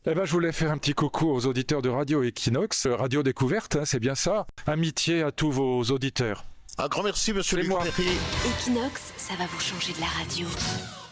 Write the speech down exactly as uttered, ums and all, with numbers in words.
Eh ben, je voulais faire un petit coucou aux auditeurs de Radio Equinox, euh, Radio Découverte, hein, c'est bien ça. Amitié à tous vos auditeurs. Un grand merci, monsieur C'est Luc moi. Ferry. Equinox, ça va vous changer de la radio.